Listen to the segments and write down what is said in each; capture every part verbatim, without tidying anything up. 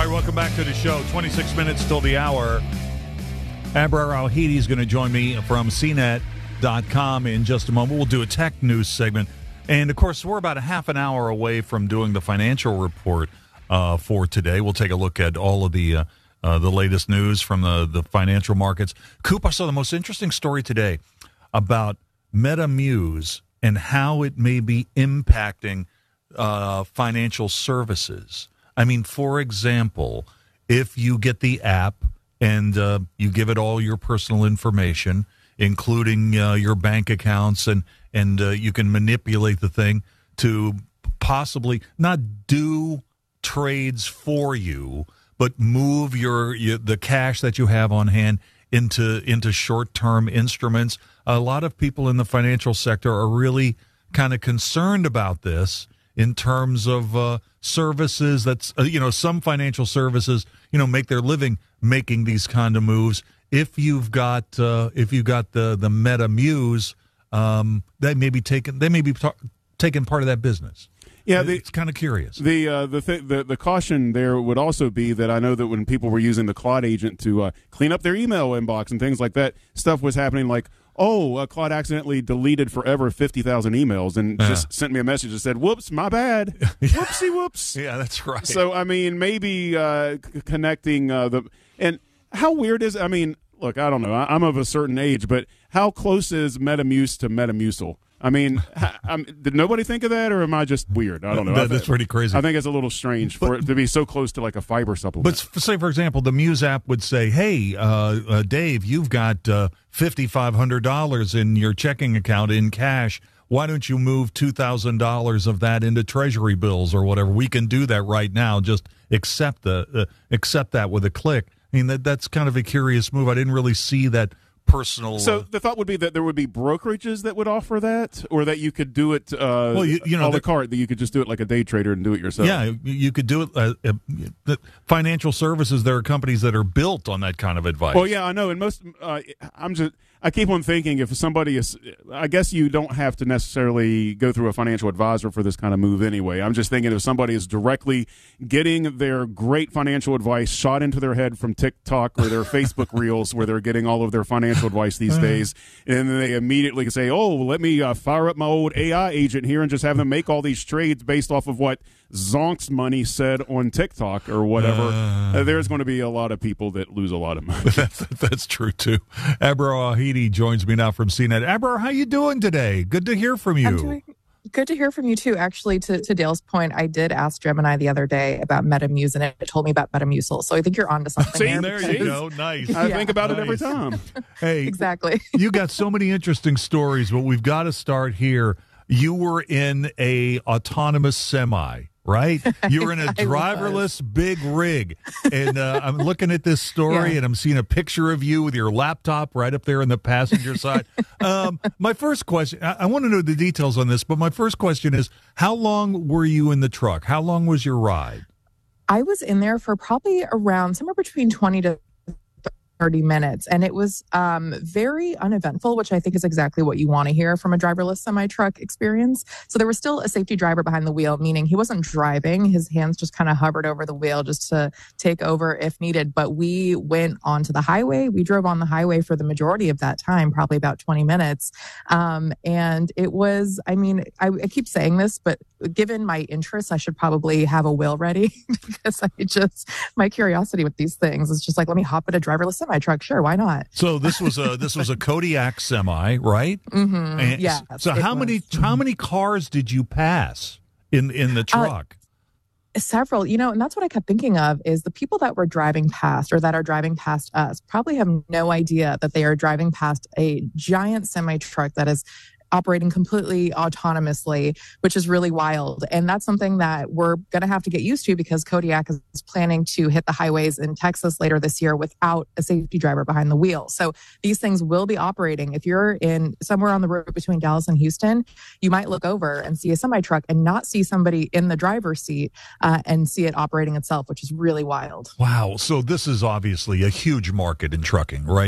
right, welcome back to the show. twenty-six minutes till the hour. Abrar Al-Heidi is going to join me from C net dot com in just a moment. We'll do a tech news segment. And, of course, we're about a half an hour away from doing the financial report uh, for today. We'll take a look at all of the uh, uh, the latest news from the, the financial markets. Coop, I saw the most interesting story today about MetaMuse and how it may be impacting uh, financial services. I mean, for example, if you get the app and uh, you give it all your personal information, including uh, your bank accounts, and, and uh, you can manipulate the thing to possibly not do trades for you, but move your, your the cash that you have on hand into into short-term instruments. A lot of people in the financial sector are really kind of concerned about this in terms of uh, services that's, uh, you know, some financial services, you know, make their living making these kind of moves. If you've got uh, if you've got the the MetaMuse, um, they may be taking they may be ta- taking part of that business. Yeah, the, it's kind of curious. The uh, the, th- the the caution there would also be that I know that when people were using the Claude agent to uh, clean up their email inbox and things like that, stuff was happening like, oh, uh, Claude accidentally deleted forever fifty thousand emails and yeah. just sent me a message that said, whoops, my bad. Whoopsie whoops. Yeah, that's right. So, I mean, maybe uh, c- connecting uh, the – and how weird is – I mean, look, I don't know. I, I'm of a certain age, but how close is MetaMuse to Metamucil? I mean, I'm, did nobody think of that, or am I just weird? I don't know. That, that's pretty crazy. I think it's a little strange for but, it to be so close to like a fiber supplement. But say, for example, the Muse app would say, hey, uh, uh, Dave, you've got uh, five thousand five hundred dollars in your checking account in cash. Why don't you move two thousand dollars of that into Treasury bills or whatever? We can do that right now. Just accept, the, uh, accept that with a click. I mean, that that's kind of a curious move. I didn't really see that personal. So uh, the thought would be that there would be brokerages that would offer that, or that you could do it. Uh, well, you, you know, a la the carte, that you could just do it like a day trader and do it yourself. Yeah, you could do it. Uh, uh, the financial services. There are companies that are built on that kind of advice. Well, yeah, I know. And most, uh, I'm just. I keep on thinking if somebody is, I guess you don't have to necessarily go through a financial advisor for this kind of move anyway. I'm just thinking if somebody is directly getting their great financial advice shot into their head from TikTok or their Facebook reels where they're getting all of their financial advice these days, and then they immediately say, oh, let me uh, fire up my old A I agent here and just have them make all these trades based off of what Zonk's money said on TikTok or whatever, uh, uh, there's going to be a lot of people that lose a lot of money. That's, that's true, too. Abrar Al-Heidi joins me now from C net. Abrar, how you doing today? Good to hear from you. I'm doing good to hear from you, too. Actually, to, to Dale's point, I did ask Gemini the other day about MetaMuse, and it told me about Metamucil. So I think you're onto something. See, there, there you go. Nice. I yeah. think about nice. it every time. Hey, exactly. You got so many interesting stories, but we've got to start here. You were in a autonomous semi, right? You were in a driverless big rig. And uh, I'm looking at this story, yeah. and I'm seeing a picture of you with your laptop right up there in the passenger side. Um, my first question, I, I want to know the details on this, but my first question is, how long were you in the truck? How long was your ride? I was in there for probably around somewhere between twenty to thirty minutes. And it was um, very uneventful, which I think is exactly what you want to hear from a driverless semi-truck experience. So there was still a safety driver behind the wheel, meaning he wasn't driving. His hands just kind of hovered over the wheel just to take over if needed. But we went onto the highway. We drove on the highway for the majority of that time, probably about twenty minutes. Um, and it was, I mean, I, I keep saying this, but given my interests, I should probably have a will ready because I just, my curiosity with these things is just like, let me hop in a driverless semi truck. Sure, why not? So this was a this was a Kodiak semi, right? Mm-hmm. And yeah. So how was. many how many cars did you pass in in the truck? Uh, several, you know, and that's what I kept thinking of is the people that were driving past or that are driving past us probably have no idea that they are driving past a giant semi truck that is operating completely autonomously, which is really wild. And that's something that we're going to have to get used to because Kodiak is planning to hit the highways in Texas later this year without a safety driver behind the wheel. So these things will be operating. If you're in somewhere on the road between Dallas and Houston, you might look over and see a semi truck and not see somebody in the driver's seat uh, and see it operating itself, which is really wild. Wow. So this is obviously a huge market in trucking, right?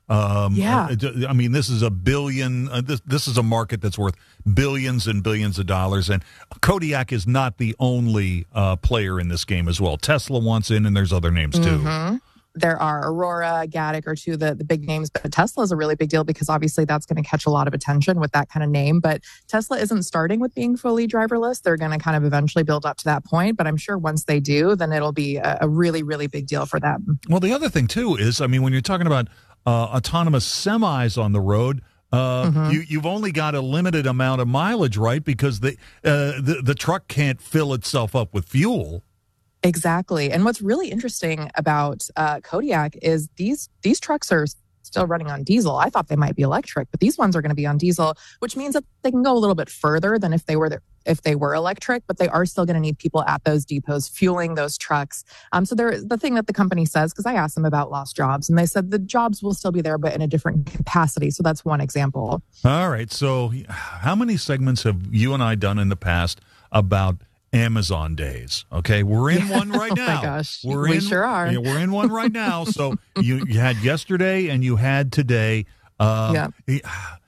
Um, Yeah. I mean, this is a billion. Uh, this this is a market that's worth billions and billions of dollars, and Kodiak is not the only uh, player in this game as well. Tesla wants in, and there's other names too. Mm-hmm. There are Aurora, Gatik are two of the, the big names, but Tesla is a really big deal because obviously that's going to catch a lot of attention with that kind of name. But Tesla isn't starting with being fully driverless. They're going to kind of eventually build up to that point. But I'm sure once they do, then it'll be a, a really, really big deal for them. Well, the other thing too is, I mean, when you're talking about uh, autonomous semis on the road, uh, mm-hmm. you, you've only got a limited amount of mileage, right? Because the uh, the, the truck can't fill itself up with fuel. Exactly. And what's really interesting about uh, Kodiak is these these trucks are still running on diesel. I thought they might be electric, but these ones are going to be on diesel, which means that they can go a little bit further than if they were if they were electric, but they are still going to need people at those depots fueling those trucks. Um, so there, the thing that the company says, because I asked them about lost jobs, and they said the jobs will still be there, but in a different capacity. So that's one example. All right. So how many segments have you and I done in the past about Amazon days? Okay, we're in one right now. Oh my gosh, we're we in, sure are. Yeah, we're in one right now. So you, you had yesterday and you had today. Um, yeah.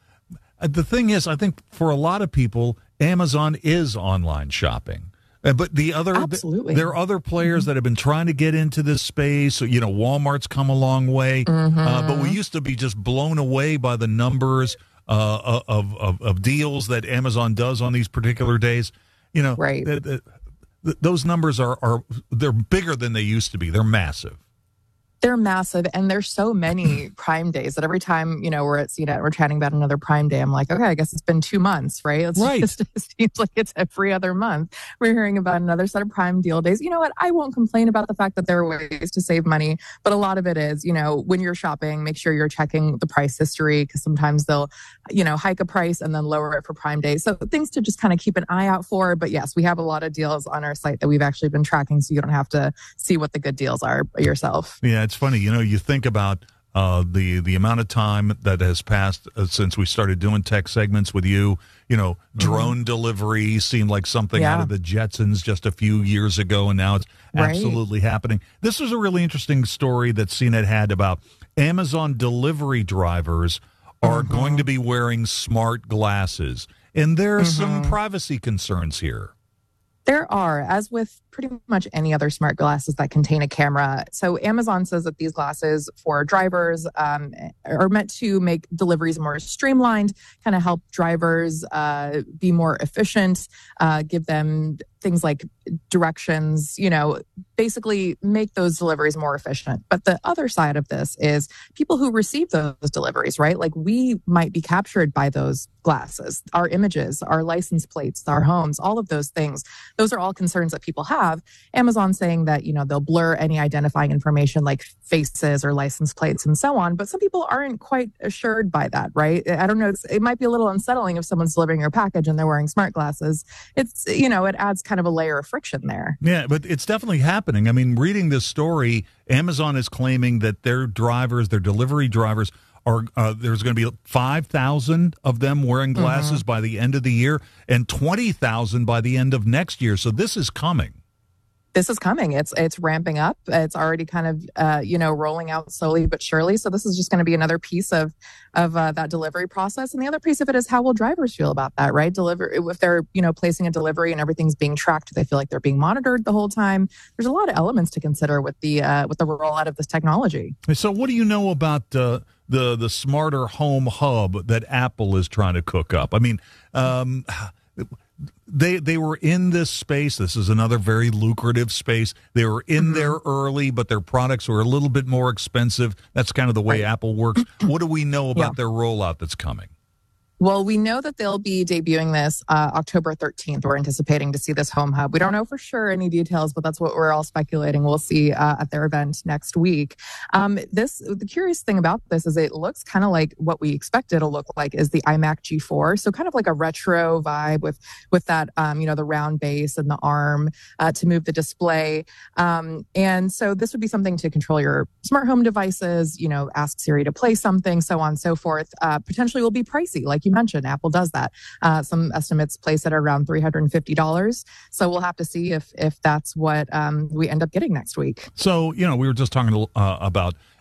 The thing is, I think for a lot of people, Amazon is online shopping. Uh, but the other, Absolutely. there are other players mm-hmm. that have been trying to get into this space. So, you know, Walmart's come a long way, mm-hmm. uh, but we used to be just blown away by the numbers uh, of, of of deals that Amazon does on these particular days. You know, right. the, the, the, those numbers are, are they're bigger than they used to be. They're massive. They're massive, and there's so many Prime days that every time, you know, we're at C net, we're chatting about another Prime day, I'm like, okay, I guess it's been two months, right? It's right. Just, it seems like it's every other month. We're hearing about another set of Prime deal days. You know what? I won't complain about the fact that there are ways to save money, but a lot of it is, you know, when you're shopping, make sure you're checking the price history, because sometimes they'll, you know, hike a price and then lower it for Prime days. So things to just kind of keep an eye out for. But yes, we have a lot of deals on our site that we've actually been tracking, so you don't have to see what the good deals are yourself. Yeah, it's funny. You know, you think about uh, the the amount of time that has passed uh, since we started doing tech segments with you. You know, drone mm-hmm. delivery seemed like something yeah. out of the Jetsons just a few years ago, and now it's right. absolutely happening. This was a really interesting story that C net had about Amazon delivery drivers are mm-hmm. going to be wearing smart glasses, and there are mm-hmm. some privacy concerns here. There are, as with pretty much any other smart glasses that contain a camera. So Amazon says that these glasses for drivers um, are meant to make deliveries more streamlined, kind of help drivers uh, be more efficient, uh, give them things like directions, you know, basically make those deliveries more efficient. But the other side of this is people who receive those deliveries, right? Like we might be captured by those glasses, our images, our license plates, our homes, all of those things. Those are all concerns that people have. Amazon saying that, you know, they'll blur any identifying information like faces or license plates and so on. But some people aren't quite assured by that, right? I don't know. It's, it might be a little unsettling if someone's delivering your package and they're wearing smart glasses. It's, you know, it adds kind of a layer of friction there. Yeah, but it's definitely happening. I mean, reading this story, Amazon is claiming that their drivers, their delivery drivers, are uh, there's going to be five thousand of them wearing glasses mm-hmm. by the end of the year and twenty thousand by the end of next year. So this is coming. This is coming. It's it's ramping up. It's already kind of uh, you know rolling out slowly but surely. So this is just going to be another piece of of uh, that delivery process. And the other piece of it is how will drivers feel about that, right? Deliver if they're you know placing a delivery and everything's being tracked, do they feel like they're being monitored the whole time? There's a lot of elements to consider with the uh, with the rollout of this technology. So what do you know about uh, the the smarter home hub that Apple is trying to cook up? I mean. Um, They they were in this space. This is another very lucrative space. They were in mm-hmm. there early, but their products were a little bit more expensive. That's kind of the way right. Apple works. What do we know about yeah. their rollout that's coming? Well, we know that they'll be debuting this uh, October thirteenth. We're anticipating to see this home hub. We don't know for sure any details, but that's what we're all speculating. We'll see uh, at their event next week. Um, this the curious thing about this is it looks kind of like what we expect it'll look like is the iMac G four. So kind of like a retro vibe with with that um, you know the round base and the arm uh, to move the display. Um, and so this would be something to control your smart home devices. You know, ask Siri to play something, so on and so forth. Uh, potentially will be pricey, like you mentioned. Apple does that. Uh, some estimates place it around three hundred fifty dollars. So we'll have to see if if that's what um, we end up getting next week. So, you know, we were just talking uh, about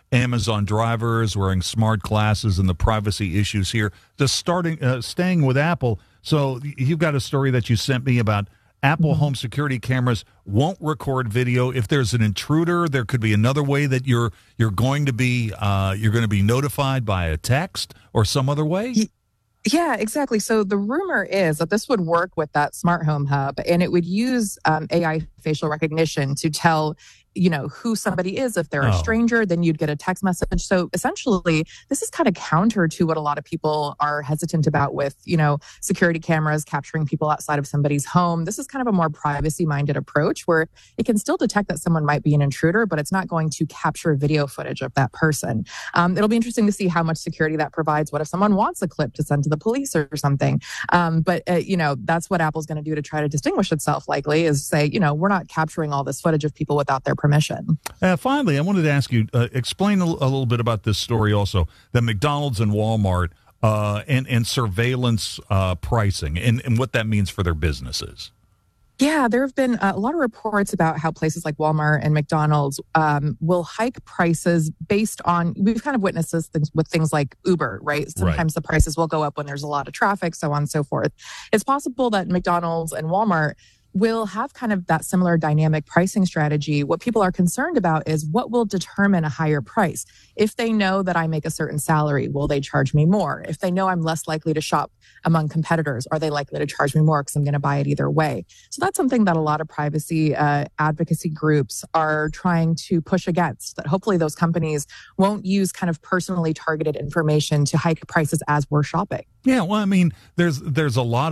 Amazon drivers wearing smart glasses and the privacy issues here. Just starting, uh, staying with Apple. So you've got a story that you sent me about Apple home security cameras won't record video. If there's an intruder, there could be another way that you're you're going to be uh, you're going to be notified by a text or some other way. Yeah, exactly. So the rumor is that this would work with that smart home hub, and it would use um, A I facial recognition to tell, you know, who somebody is. If they're Oh. a stranger, then you'd get a text message. So essentially, this is kind of counter to what a lot of people are hesitant about with, you know, security cameras capturing people outside of somebody's home. This is kind of a more privacy-minded approach where it can still detect that someone might be an intruder, but it's not going to capture video footage of that person. Um, it'll be interesting to see how much security that provides. What if someone wants a clip to send to the police or something? Um, but, uh, you know, that's what Apple's going to do to try to distinguish itself, likely, is say, you know, we're not capturing all this footage of people without their permission. Uh, finally, I wanted to ask you, uh, explain a, l- a little bit about this story also, that McDonald's and Walmart uh, and, and surveillance uh, pricing and, and what that means for their businesses. Yeah, there have been a lot of reports about how places like Walmart and McDonald's um, will hike prices based on, we've kind of witnessed this things with things like Uber, right? Sometimes the prices will go up when there's a lot of traffic, so on and so forth. It's possible that McDonald's and Walmart will have kind of that similar dynamic pricing strategy. What people are concerned about is what will determine a higher price. If they know that I make a certain salary, will they charge me more? If they know I'm less likely to shop among competitors, are they likely to charge me more because I'm going to buy it either way? So that's something that a lot of privacy uh, advocacy groups are trying to push against, that hopefully those companies won't use kind of personally targeted information to hike prices as we're shopping. Yeah, well, I mean, there's there's a lot